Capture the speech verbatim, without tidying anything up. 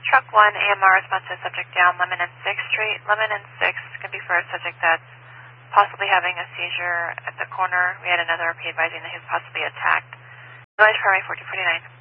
Truck one, A M R response to subject down Lemon and sixth Street. Lemon and sixth can be for a subject that's possibly having a seizure at the corner. We had another P advising that he was possibly attacked. Village Primary fourteen forty-nine.